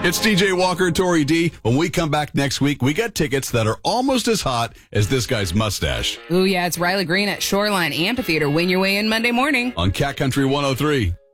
It's DJ Walker, Tori D. When we come back next week, we got tickets that are almost as hot as this guy's mustache. Ooh, yeah, it's Riley Green at Shoreline Amphitheater. Win your way in Monday morning On Cat Country 103.